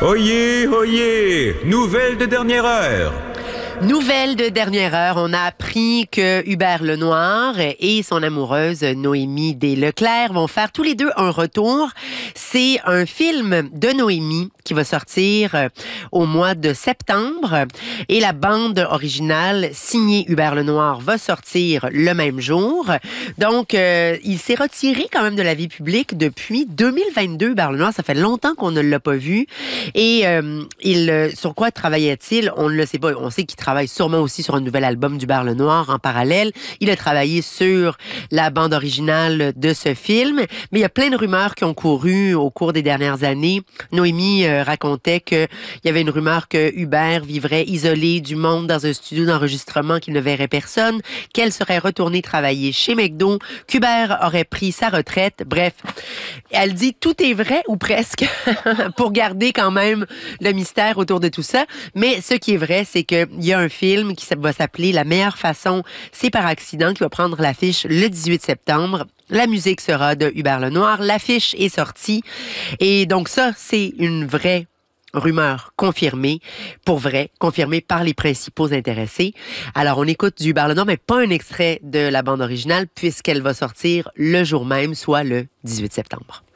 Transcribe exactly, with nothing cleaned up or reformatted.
Oyez, oyez, nouvelle de dernière heure. Nouvelle de dernière heure, on a appris que Hubert Lenoir et son amoureuse Noémie Desleclerc vont faire tous les deux un retour. C'est un film de Noémie qui va sortir au mois de septembre et la bande originale signée Hubert Lenoir va sortir le même jour. Donc, euh, il s'est retiré quand même de la vie publique depuis deux mille vingt-deux. Hubert Lenoir, ça fait longtemps qu'on ne l'a pas vu. Et euh, il, sur quoi travaillait-il? On ne le sait pas. On sait qu'il travaille sûrement aussi sur un nouvel album d'Hubert Lenoir en parallèle. Il a travaillé sur la bande originale de ce film. Mais il y a plein de rumeurs qui ont couru au cours des dernières années. Noémie euh, racontait qu'il y avait une rumeur que Hubert vivrait isolé du monde dans un studio d'enregistrement, qu'il ne verrait personne, qu'elle serait retournée travailler chez McDo, qu'Hubert aurait pris sa retraite. Bref, elle dit tout est vrai ou presque pour garder quand même le mystère autour de tout ça. Mais ce qui est vrai, c'est qu'il y a un film qui va s'appeler La meilleure façon, c'est par accident, qui va prendre l'affiche le dix-huit septembre. La musique sera de Hubert Lenoir. L'affiche est sortie. Et donc ça, c'est une vraie rumeur confirmée, pour vrai, confirmée par les principaux intéressés. Alors, on écoute du Hubert Lenoir, mais pas un extrait de la bande originale, puisqu'elle va sortir le jour même, soit le dix-huit septembre.